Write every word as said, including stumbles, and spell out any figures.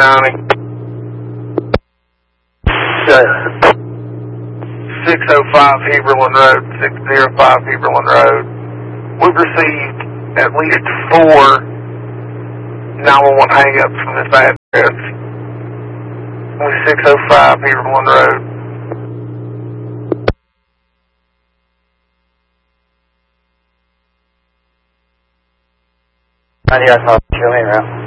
ninety. six oh five Heberlin Road, six oh five Heberlin Road. We've received at least four nine one one hang-ups from this address. six oh five Heberlin Road. ninety-five, show me around.